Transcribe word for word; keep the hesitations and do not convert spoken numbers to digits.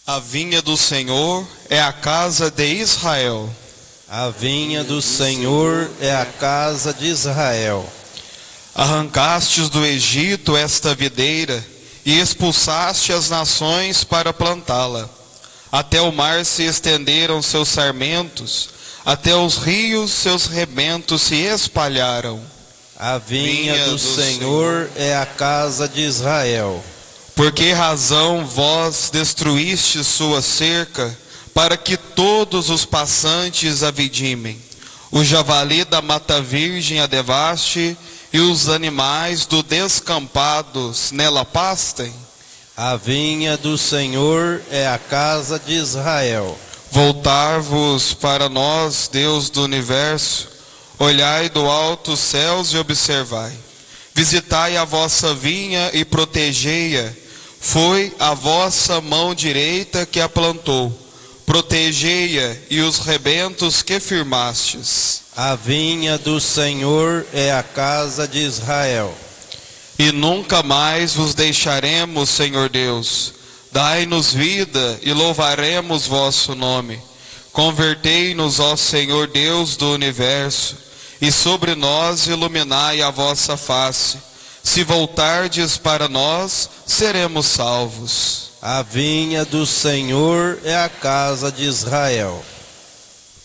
A vinha do Senhor é a casa de Israel. A vinha do Senhor é a casa de Israel. Arrancastes do Egito esta videira e expulsaste as nações para plantá-la. Até o mar se estenderam seus sarmentos, até os rios seus rebentos se espalharam. A vinha, vinha do, do Senhor é a casa de Israel. Por que razão vós destruíste sua cerca, para que todos os passantes a vidimem? O javali da mata virgem a devaste, e os animais do descampados nela pastem? A vinha do Senhor é a casa de Israel. Voltar-vos para nós, Deus do universo, olhai do alto os céus e observai. Visitai a vossa vinha e protegei-a. Foi a vossa mão direita que a plantou. Protegei-a e os rebentos que firmastes. A vinha do Senhor é a casa de Israel. E nunca mais vos deixaremos, Senhor Deus. Dai-nos vida e louvaremos vosso nome. Convertei-nos, ó Senhor Deus do universo, e sobre nós iluminai a vossa face. Se voltardes para nós, seremos salvos. A vinha do Senhor é a casa de Israel.